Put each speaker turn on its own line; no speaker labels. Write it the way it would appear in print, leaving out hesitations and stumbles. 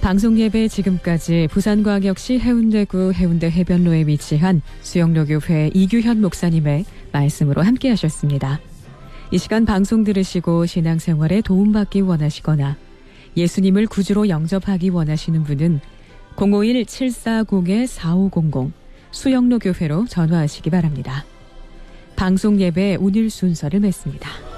방송 예배 지금까지 부산광역시 해운대구 해운대 해변로에 위치한 수영로교회 이규현 목사님의 말씀으로 함께 하셨습니다. 이 시간 방송 들으시고 신앙생활에 도움받기 원하시거나 예수님을 구주로 영접하기 원하시는 분은 051-740-4500 수영로교회로 전화하시기 바랍니다. 방송 예배 오늘 순서를 맺습니다.